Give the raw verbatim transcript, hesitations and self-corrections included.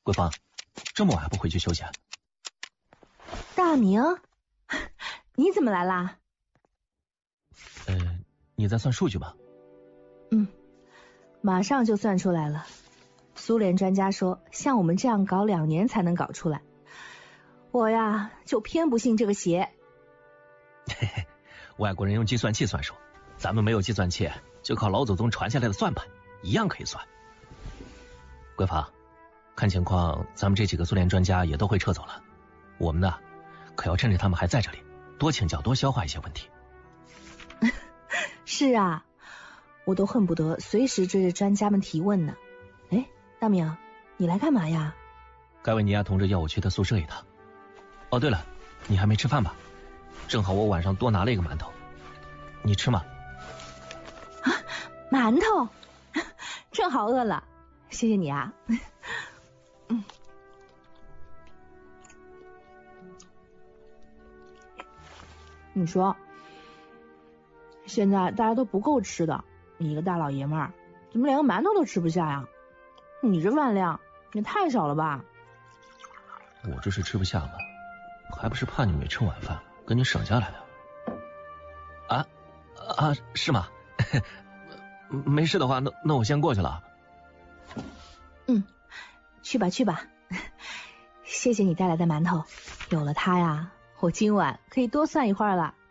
桂芳，这么晚还不回去休息？ 大明，你怎么来啦？ 呃，你在算数据吗？ 嗯，马上就算出来了。苏联专家说，像我们这样搞两年才能搞出来。我呀，就偏不信这个邪。 嘿嘿，外国人用计算器算数，咱们没有计算器，就靠老祖宗传下来的算盘，一样可以算。桂芳，看情况咱们这几个苏联专家也都会撤走了，我们呢，可要趁着他们还在这里，多请教多消化一些问题。 是啊，我都恨不得随时追着专家们提问呢。哎，大明，你来干嘛呀？ 盖维尼亚同志要我去他宿舍一趟。哦，对了，你还没吃饭吧？正好我晚上多拿了一个馒头，你吃吗？ 啊，馒头，正好饿了，谢谢你啊。嗯，你说，现在大家都不够吃的，你一个大老爷们儿，怎么连个馒头都吃不下呀？你这饭量也太少了吧？ 我这是吃不下吗？还不是怕你没吃晚饭，跟你省下来的。啊啊，是吗？没事的话，那那我先过去了。 嗯，去吧去吧，谢谢你带来的馒头，有了它呀，我今晚可以多算一会儿了。